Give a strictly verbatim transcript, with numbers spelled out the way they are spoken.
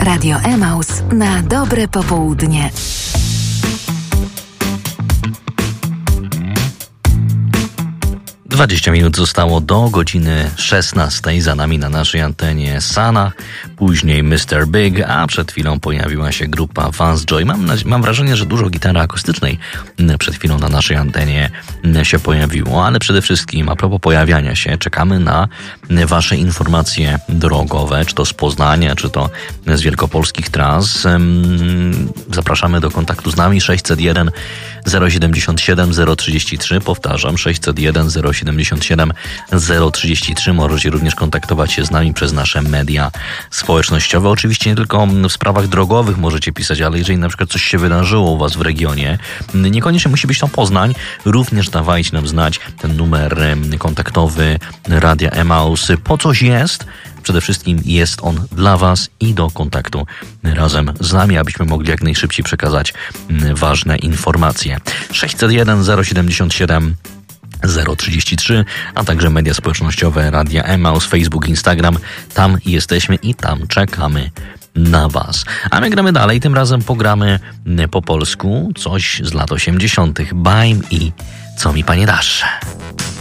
Radio Emaus na dobre popołudnie. dwadzieścia minut zostało do godziny szesnastej. Za nami na naszej antenie Sana, później mister Big, a przed chwilą pojawiła się grupa Vance Joy. Mam, mam wrażenie, że dużo gitary akustycznej przed chwilą na naszej antenie się pojawiło, ale przede wszystkim a propos pojawiania się, czekamy na wasze informacje drogowe, czy to z Poznania, czy to z wielkopolskich tras. Zapraszamy do kontaktu z nami sześćset jeden zero siedemdziesiąt siedem zero trzydzieści trzy, powtarzam sześćset jeden zero siedemdziesiąt siedem zero trzydzieści trzy. Możecie również kontaktować się z nami przez nasze media społecznościowe. Oczywiście nie tylko w sprawach drogowych możecie pisać, ale jeżeli na przykład coś się wydarzyło u was w regionie, niekoniecznie musi być to Poznań, również dawajcie nam znać. Ten numer kontaktowy Radia Emaus po coś jest. Przede wszystkim jest on dla was i do kontaktu razem z nami, abyśmy mogli jak najszybciej przekazać ważne informacje. sześćset jeden zero siedemdziesiąt siedem zero trzydzieści trzy, a także media społecznościowe Radia Emaus, Facebook, Instagram. Tam jesteśmy i tam czekamy na was. A my gramy dalej, tym razem pogramy po polsku coś z lat osiemdziesiątych. Bajm i Co mi panie dasz?